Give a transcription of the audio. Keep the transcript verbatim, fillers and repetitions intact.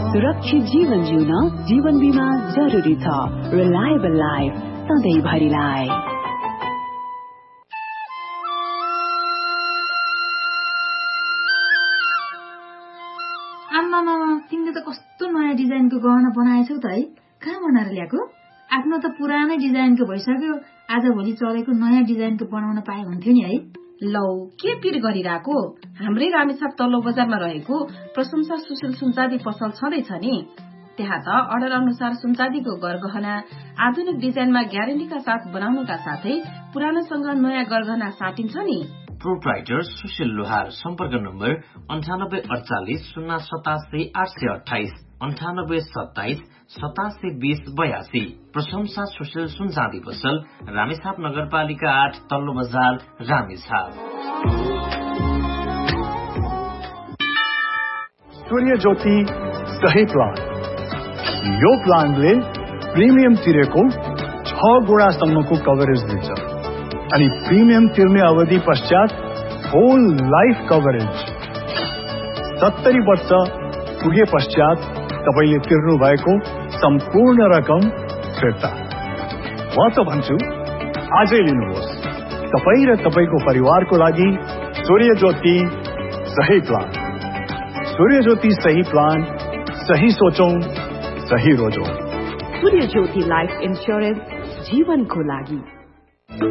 सुरक्षित जीवन जिउन जीवन बीमा जरुरी छ। Reliable life सधैँभरिलाई। आम्मा मामा, तिमीले त कस्तो नयाँ डिजाइनको गहना बनाएछौ त है। कहाँ बनाएर ल्याएको? आफ्नो त पुरानै डिजाइनको भइसक्यो, आज भोलि चलेको नयाँ डिजाइनको बनाउन पाए हुन्थ्यो नि है। लौ, के पिर गरिरहेको? हाम्रै रामेछाप तल्लो बजारमा रहेको प्रशंसा सुशील सुनचाँदी पसल छँदैछ नि। त्यहाँ त अर्डर अनुसार सुनचाँदीको गरगहना आधुनिक डिजाइनमा ग्यारेन्टीका साथ बनाउनुका साथै पुरानोसँग नयाँ गरगहना साटिन्छ नि। प्रोप्राइटर सुशील लोहार। सम्पर्क नम्बर अन्ठानब्बे अडचालिस शून्य सतासी आठ सय अठाइस अन्ठानब्बे सत्ताइस सतासी बीस बयासी। प्रशंसा सुशील सुनचाँदी पसल, रामेछाप नगरपालिका आठ, तल्लो बजार, रामेछाप। सूर्य ज्योति सही प्लान। यो प्लानले प्रिमियम तिरेको छ गुणासम्मको कभरेज दिन्छ अनि प्रिमियम तिर्ने अवधि पश्चात होल लाइफ कभरेज। सत्तरी वर्ष पुगे पश्चात तपाईले तिर्नु भएको सम्पूर्ण रकम फिर्ता। म त भन्छु आजै लिनुहोस्। तपाई र तपाईको परिवारको लागि सूर्य ज्योति सही प्लान। सूर्य ज्योति सही प्लान, सही सोचौं, सही रोजौं। सूर्य ज्योति लाइफ इन्स्योरेन्स जीवनको लागि।